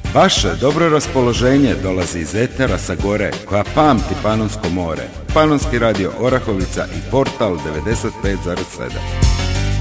Vaše dobro raspoloženje dolazi iz etera sa gore koja pamti Panonsko more. Panonski radio Orahovica i Portal 95,7.